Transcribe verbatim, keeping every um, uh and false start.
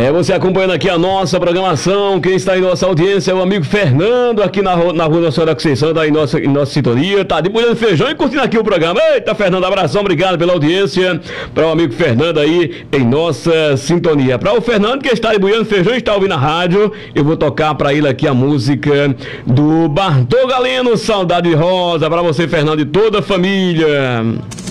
É, você acompanhando aqui a nossa programação, quem está em nossa audiência é o amigo Fernando, aqui na, na rua Nossa Senhora da Conceição, tá em nossa, em nossa sintonia, tá debulhando feijão e curtindo aqui o programa. Eita, Fernando, abração, obrigado pela audiência, para o amigo Fernando aí em nossa sintonia. Para o Fernando que está debulhando feijão e está ouvindo a rádio, eu vou tocar para ele aqui a música do Bartô Galeno, Saudade Rosa, para você, Fernando, e toda a família.